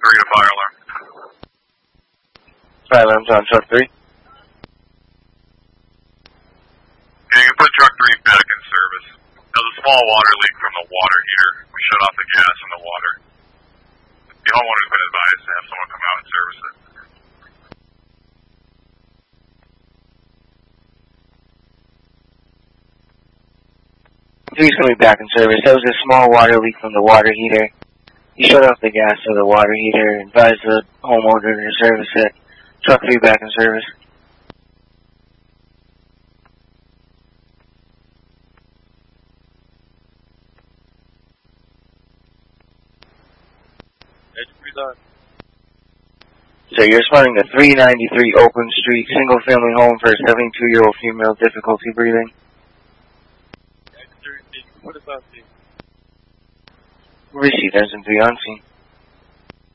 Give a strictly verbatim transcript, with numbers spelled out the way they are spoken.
three to fire alarm. Fire alarm's on truck three. Yeah, you can put truck three back in service. There's a small water leak from the water heater. We shut off the gas and the water. The homeowner's been advised to have someone come out and service it. Three's coming back in service. That was a small water leak from the water heater. You shut off the gas to the water heater and advise the homeowner to service it. Truck three back in service. So you're responding to three ninety-three Oakland Street, single-family home for a seventy-two-year-old female, difficulty breathing. What is on scene? Received, engine three on scene.